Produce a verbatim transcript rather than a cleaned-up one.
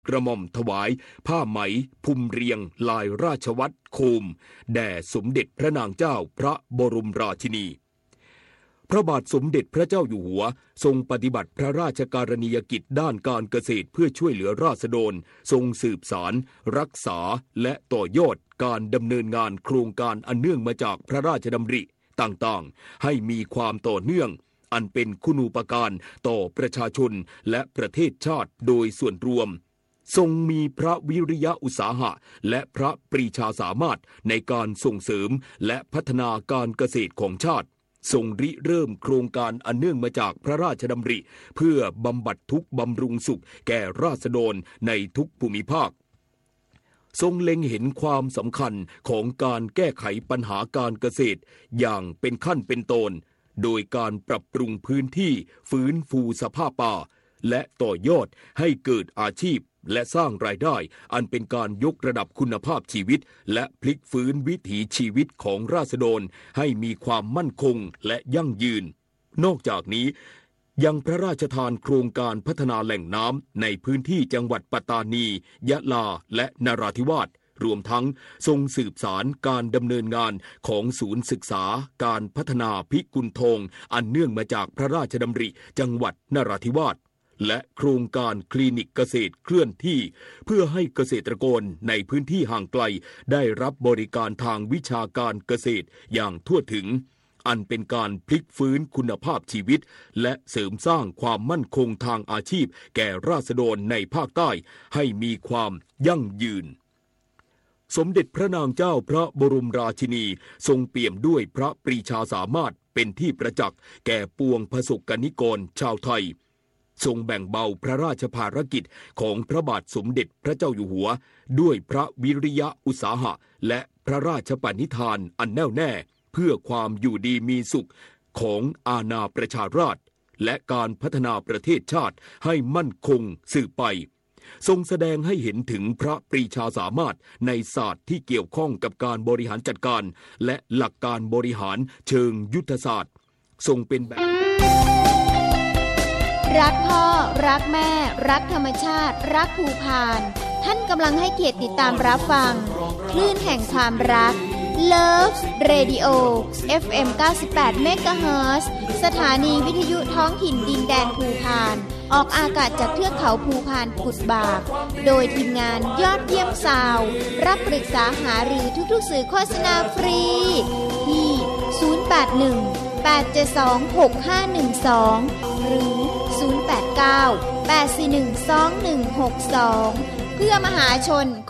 กระหม่อมถวายผ้าไหมพุ่มเรียงลายราชวัตรโคมแด่สมเด็จพระนางเจ้าพระบรมราชินีพระบาทสมเด็จพระเจ้าอยู่หัวทรงปฏิบัติพระราชการณียกิจด้านการเกษตรเพื่อช่วยเหลือราษฎรทรงสืบสารรักษาและต่อยอดการดำเนินงานโครงการอันเนื่องมาจากพระราชดำริต่างๆให้มีความต่อเนื่องอันเป็นคุณูปการต่อประชาชนและประเทศชาติโดยส่วนรวมทรงมีพระวิริยะอุตสาหะและพระปรีชาสามารถในการส่งเสริมและพัฒนาการเกษตรของชาติทรงริเริ่มโครงการอันเนื่องมาจากพระราชดำริเพื่อบำบัดทุกข์บำรุงสุขแก่ราษฎรในทุกภูมิภาคทรงเล็งเห็นความสำคัญของการแก้ไขปัญหาการเกษตรอย่างเป็นขั้นเป็นตอนโดยการปรับปรุงพื้นที่ฟื้นฟูสภาพป่าและต่อยอดให้เกิดอาชีพและสร้างรายได้อันเป็นการยกระดับคุณภาพชีวิตและพลิกฟื้นวิถีชีวิตของราษฎรให้มีความมั่นคงและยั่งยืนนอกจากนี้ยังพระราชทานโครงการพัฒนาแหล่งน้ำในพื้นที่จังหวัดปัตตานียะลาและนราธิวาสรวมทั้งทรงสืบสารการดำเนินงานของศูนย์ศึกษาการพัฒนาพิกุลทองอันเนื่องมาจากพระราชดำริจังหวัดนราธิวาสและโครงการคลินิกเกษตรเคลื่อนที่เพื่อให้เกษตรกรในพื้นที่ห่างไกลได้รับบริการทางวิชาการเกษตรอย่างทั่วถึงอันเป็นการพลิกฟื้นคุณภาพชีวิตและเสริมสร้างความมั่นคงทางอาชีพแก่ราษฎรในภาคใต้ให้มีความยั่งยืนสมเด็จพระนางเจ้าพระบรมราชินีทรงเปี่ยมด้วยพระปรีชาสามารถเป็นที่ประจักษ์แก่ปวงประสบกนิกรชาวไทยทรงแบ่งเบาพระราชภารกิจของพระบาทสมเด็จพระเจ้าอยู่หัวด้วยพระวิริยะอุตสาหะและพระราชปณิธานอันแน่วแน่เพื่อความอยู่ดีมีสุขของอาณาประชาราษฎร์และการพัฒนาประเทศชาติให้มั่นคงสืบไปทรงแสดงให้เห็นถึงพระปรีชาสามารถในศาสตร์ที่เกี่ยวข้องกับการบริหารจัดการและหลักการบริหารเชิงยุทธศาสตร์ทรงเป็นแบบรักพ่อรักแม่รักธรรมชาติรักภูพานท่านกำลังให้เกียรติติดตามรับฟังคลื่นแห่งความรัก Love Radio เอฟ เอ็ม เก้าสิบแปด เมกะเฮิรตซ์ สถานีวิทยุท้องถิ่นดินแดนภูพานออกอากาศจากเทือกเขาภูพานกุดบากโดยทีมงานยอดเยี่ยมซาวด์รับปรึกษาหารือทุกๆสื่อโฆษณาฟรีที่ศูนย์ แปด หนึ่ง แปด เจ็ด สอง หก ห้า หนึ่ง สองหรือศูนย์ แปด เก้า แปด สี่ หนึ่ง สอง หนึ่ง หก สองเพื่อมหาชน